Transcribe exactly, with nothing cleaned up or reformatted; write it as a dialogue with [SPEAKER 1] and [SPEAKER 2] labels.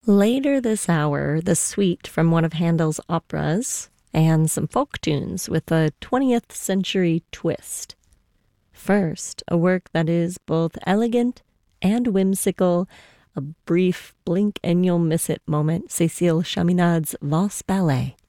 [SPEAKER 1] Later this hour, the suite from one of Handel's operas and some folk tunes with a twentieth century twist. First, a work that is both elegant and whimsical, a brief blink and you'll miss it moment, Cécile Chaminade's Valse Ballet.